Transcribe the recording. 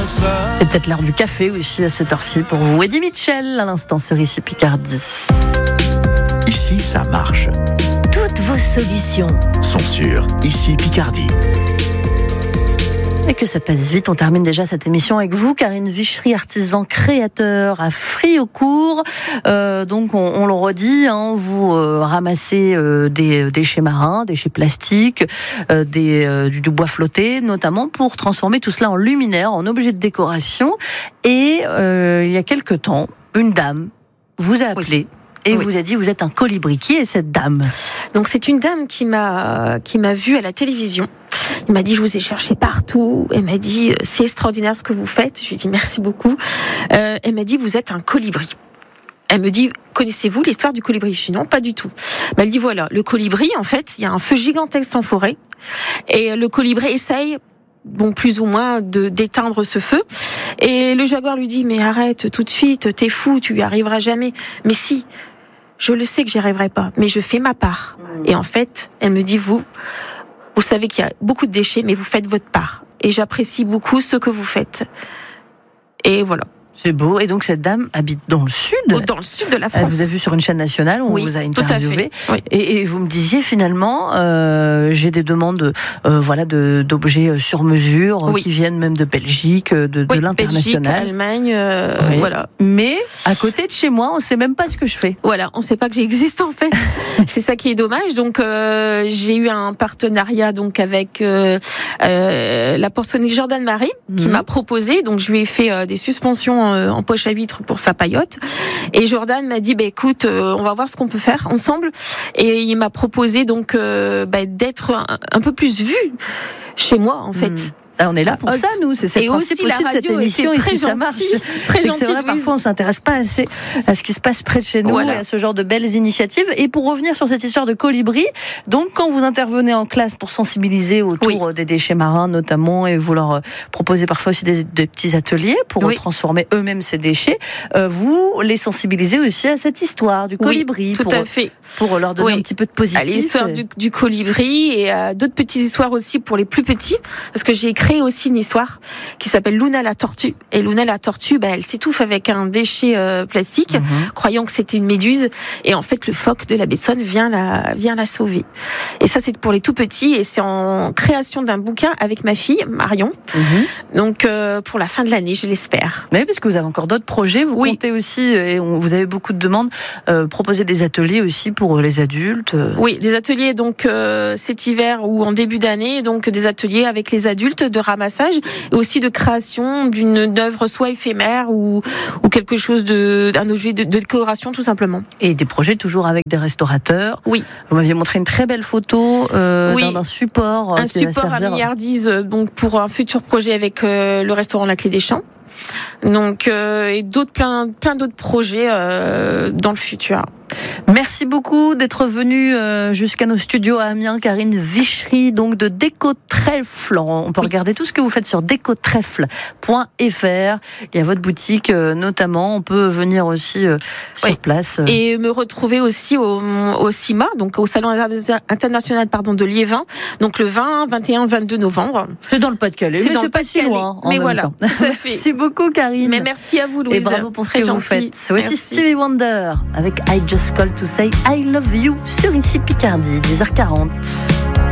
C'est peut-être l'heure du café aussi à cette heure-ci pour vous. Eddie Mitchell à l'instant sur Ici Picardie. Ici, ça marche. Toutes vos solutions Sont sur Ici Picardie. Et que ça passe vite, on termine déjà cette émission avec vous, Karine Vichery, artisan créateur à Friaucourt. Donc on le redit, vous ramassez des déchets marins, déchets plastiques, du bois flotté, notamment pour transformer tout cela en luminaire, en objet de décoration. Et il y a quelque temps, une dame vous a appelé. Et vous a dit, vous êtes un colibri. Qui est cette dame ? Donc c'est une dame qui m'a vue à la télévision. Il m'a dit, je vous ai cherché partout. Elle m'a dit, c'est extraordinaire ce que vous faites. Je lui ai dit, merci beaucoup. Elle m'a dit, vous êtes un colibri. Elle me dit, connaissez-vous l'histoire du colibri ? Je dis non, pas du tout. Elle dit, voilà, le colibri, en fait, il y a un feu gigantesque en forêt. Et le colibri essaye, plus ou moins, d'éteindre ce feu. Et le jaguar lui dit, mais arrête tout de suite, t'es fou, tu y arriveras jamais. Mais si, je le sais que j'y arriverai pas, mais je fais ma part. Et en fait, elle me dit, vous savez qu'il y a beaucoup de déchets, mais vous faites votre part. Et j'apprécie beaucoup ce que vous faites. Et voilà. C'est beau. Et donc cette dame habite dans le sud. Dans le sud de la France. Elle vous a vu sur une chaîne nationale où on vous a interviewé. Oui. Et vous me disiez finalement, j'ai des demandes, d'objets sur mesure qui viennent même de Belgique, de l'international. Belgique, Allemagne, voilà. Mais à côté de chez moi, on sait même pas ce que je fais. Voilà, on sait pas que j'existe en fait. C'est ça qui est dommage. Donc j'ai eu un partenariat donc avec la porcelaine Jordan Marie qui m'a proposé. Donc je lui ai fait des suspensions en poche à huître pour sa paillote. Et Jordan m'a dit, écoute, on va voir ce qu'on peut faire ensemble. Et il m'a proposé donc d'être un peu plus vu chez moi en fait. On est là pour ça, nous. C'est le principe aussi de cette émission. Ici, ça marche. Très gentil. C'est vrai, parfois, on s'intéresse pas assez à ce qui se passe près de chez nous et à ce genre de belles initiatives. Et pour revenir sur cette histoire de colibri, donc, quand vous intervenez en classe pour sensibiliser autour des déchets marins, notamment, et vous leur proposez parfois aussi des petits ateliers pour transformer eux-mêmes ces déchets, vous les sensibilisez aussi à cette histoire du colibri. Tout à fait. Pour leur donner un petit peu de positif. L'histoire du colibri et d'autres petites histoires aussi pour les plus petits. Parce que j'ai créé aussi une histoire qui s'appelle Luna la tortue. Et Luna la tortue, elle s'étouffe avec un déchet plastique, croyant que c'était une méduse. Et en fait, le phoque de la baie de Somme vient la sauver. Et ça, c'est pour les tout petits. Et c'est en création d'un bouquin avec ma fille, Marion. Donc, pour la fin de l'année, je l'espère. Mais parce que vous avez encore d'autres projets, vous comptez aussi, et vous avez beaucoup de demandes, proposer des ateliers aussi pour les adultes. Oui, des ateliers donc cet hiver ou en début d'année, donc des ateliers avec les adultes de ramassage et aussi de création d'une œuvre soit éphémère ou quelque chose d'un objet de décoration tout simplement. Et des projets toujours avec des restaurateurs. Oui. Vous m'aviez montré une très belle photo d'un support. Un support à milliardise donc pour un futur projet avec le restaurant La Clé des Champs. Donc et plein d'autres projets dans le futur. Merci beaucoup d'être venue jusqu'à nos studios à Amiens, Karine Vichery, donc de Décotrèfle. On peut regarder tout ce que vous faites sur décotrèfle.fr. Il y a votre boutique notamment. On peut venir aussi sur place. Et me retrouver aussi au CIMA, donc au Salon international de Liévin, donc le 20, 21, 22 novembre. C'est dans le Pas-de-Calais, mais c'est pas si loin. Mais voilà, tout à fait. Merci beaucoup, Karine. Mais merci à vous, Louise. Et bravo pour ce que vous faites. C'est aussi Stevie Wonder avec I Just Call to Say I Love You sur Ici Picardie, 10h40.